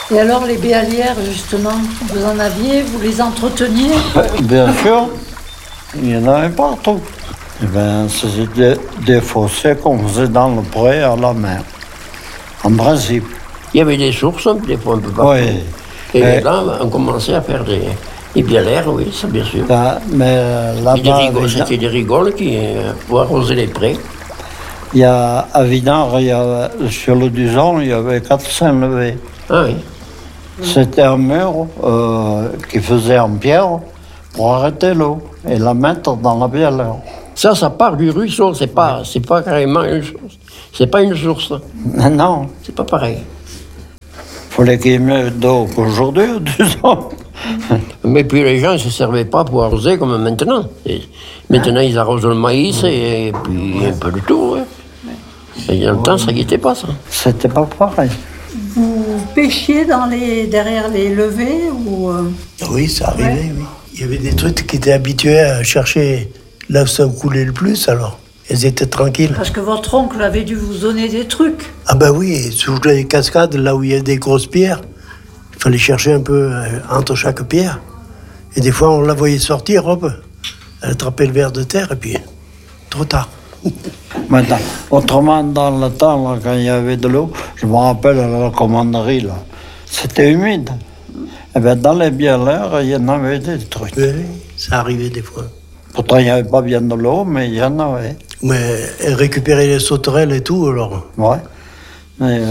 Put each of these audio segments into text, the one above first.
Et alors les béalières, justement, vous en aviez, vous les entreteniez? Bien sûr, il y en avait partout. Eh bien, c'était des fossés qu'on faisait dans le pré à la main, en principe. Il y avait des sources, des fois un peu partout. Oui. Et là, on commençait à faire des bialaires, oui, ça bien sûr. Mais là-bas, c'était des rigoles pour arroser les prés. Il y a à Vinard, sur le Duzon, il y avait 400 levées. Ah oui. C'était un mur qui faisait en pierre pour arrêter l'eau et la mettre dans la bialaire. Ça part du ruisseau, c'est pas carrément une source. C'est pas une source. Non. C'est pas pareil. Il fallait qu'il y ait mieux d'eau qu'aujourd'hui, disons. Mais puis les gens ne se servaient pas pour arroser comme maintenant. Maintenant, ils arrosent le maïs et puis un peu de tout. Hein. Et dans le temps, ça n'y était pas, ça. C'était pas pareil. Vous pêchiez derrière les levées ou Oui, ça arrivait, oui. Il y avait des trucs qui étaient habitués à chercher là où ça coulait le plus, alors. Elles étaient tranquilles. Parce que votre oncle avait dû vous donner des trucs. Ah ben oui, sous les cascades, là où il y a des grosses pierres, il fallait chercher un peu entre chaque pierre. Et des fois, on la voyait sortir, hop, elle attrapait le ver de terre, et puis, trop tard. Maintenant, autrement, dans le temps, là, quand il y avait de l'eau, je me rappelle à la commanderie, là, c'était humide. Et bien, dans les bialaires, il y en avait des trucs. Oui, ça arrivait des fois. Pourtant, il n'y avait pas bien de l'eau, mais il y en avait. Mais récupérer les sauterelles et tout, alors. Ouais. Mais,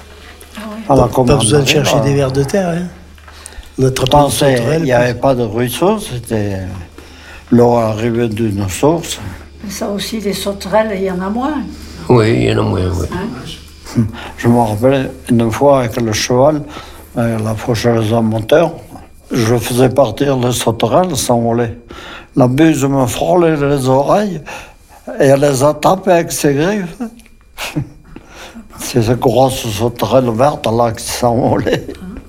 à la pas besoin de chercher des vers de terre, hein. Pourtant, il n'y avait pas de ruisseau, c'était l'eau arrivait d'une source. Ça aussi, les sauterelles, il y en a moins. Oui, il y en a moins, oui. Hein? Je me rappelle une fois avec le cheval, la faucheuse à moteur, je faisais partir les sauterelles s'envoler. La buse me frôlait les oreilles et elle les a tapées avec ses griffes. C'est ces grosses sauterelles vertes là qui s'envolaient.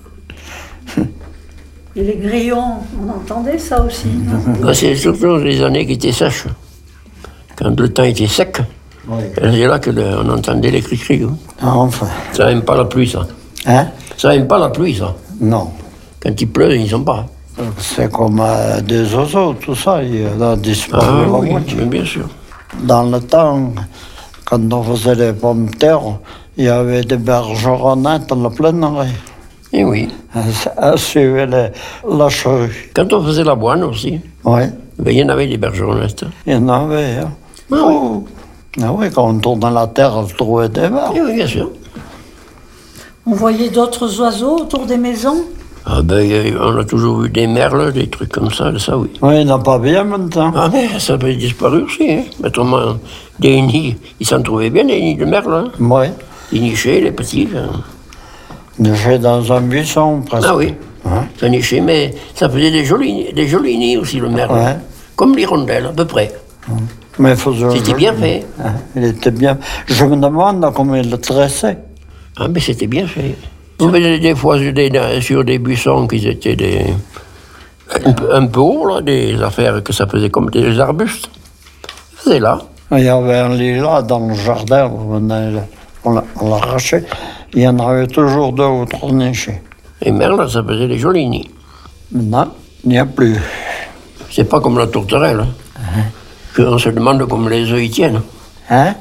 Et les grillons, on entendait ça aussi, non? C'est surtout les années qui étaient sèches. Quand le temps était sec, c'est là qu'on entendait les cris-cris. Hein. Enfin. Ça n'aime pas la pluie, ça. Hein? Ça n'aime pas la pluie, ça. Non. Quand il pleut, ils ne sont pas. C'est comme des oiseaux, tout ça, il a disparu la moitié. Bien sûr. Dans le temps, quand on faisait les pommes de terre, il y avait des bergeronnettes à la plaine. Et oui. Elles suivaient la charrue. Quand on faisait la boine aussi, oui. Il y en avait des bergeronnettes. Il y en avait. Hein. Ah oui, quand on tournait la terre, on trouvait des vers. Oui, bien sûr. On voyait d'autres oiseaux autour des maisons? Ah ben, on a toujours vu des merles, des trucs comme ça oui. Oui, il n'y en a pas bien maintenant. Ah mais ça peut disparaître aussi, hein. Autrement, des nids, ils s'en trouvaient bien, des nids de merles. Hein. Oui. Les nichés, les petits. Hein. Nichés dans un buisson, presque. Ah oui, ça nichait, mais ça faisait des jolis nids aussi, le merle. Ouais. Comme l'hirondelle, à peu près. Mais c'était bien fait. Il était bien. Je me demande comment il le tressait. Ah mais c'était bien fait. On faisait des fois sur des buissons qui étaient un peu hauts, là, des affaires que ça faisait comme des arbustes. C'est là. Il y avait un lilas dans le jardin, on l'arrachait. Il y en avait toujours 2 ou 3 nichés. Et merle, ça faisait des jolis nids. Maintenant, il n'y a plus. C'est pas comme la tourterelle. On se demande comment les œufs y tiennent. Hein?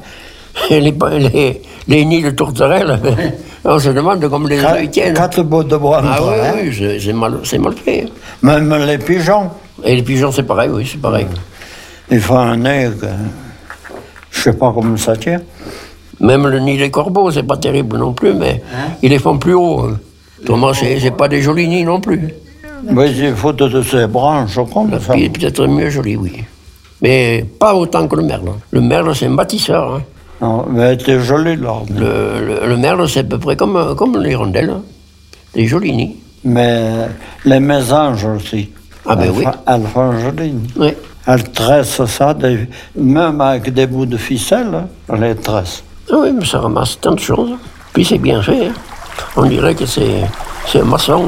Les nids de tourterelle, on se demande comment les œufs y tiennent. 4 bouts de bois. Ah oui, c'est mal fait. Même les pigeons. Et les pigeons, c'est pareil, oui, c'est pareil. Il faut un nez que... Je sais pas comment ça tient. Même le nid des corbeaux, c'est pas terrible non plus, mais ils les font plus haut. Autrement, c'est pas des jolis nids non plus. Mais il faut de ces branches comme ça. Il est peut-être mieux joli, oui. Mais pas autant que le merle. Le merle, c'est un bâtisseur. Hein. Non, mais c'était joli, là. Le merle, c'est à peu près comme l'hirondelle. Hein. Des jolis nids. Mais les mésanges aussi. Ah ben oui. Elles font joli nid. Oui. Elles tressent ça, même avec des bouts de ficelle, elles les tressent. Ah oui, mais ça ramasse tant de choses. Puis c'est bien fait. Hein. On dirait que c'est un maçon.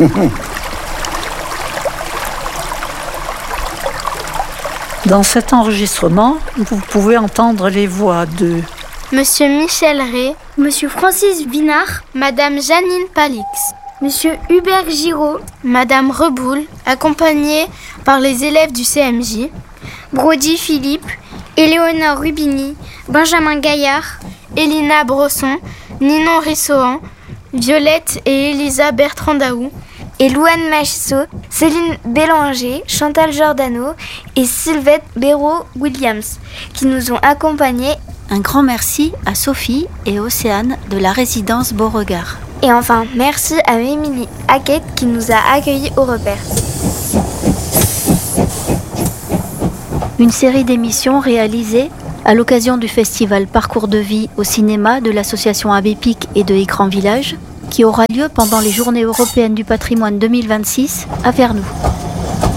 Dans cet enregistrement, vous pouvez entendre les voix de Monsieur Michel Rey, Monsieur Francis Vinard, Madame Janine Palix. Monsieur Hubert Giraud, Madame Reboul, accompagnés par les élèves du CMJ, Brody Philippe, Éléonore Rubini, Benjamin Gaillard, Elina Brosson, Ninon Rissohan, Violette et Elisa Bertrand-Daou, et Louane Machisso, Céline Bélanger, Chantal Giordano et Sylvette Béraud-Williams qui nous ont accompagnés. Un grand merci à Sophie et Océane de la résidence Beauregard. Et enfin, merci à Émilie Hackett qui nous a accueillis au repère. Une série d'émissions réalisées à l'occasion du festival Parcours de vie au cinéma de l'association Abbé Pic et de Écran Village, qui aura lieu pendant les Journées européennes du patrimoine 2026 à Vernoux.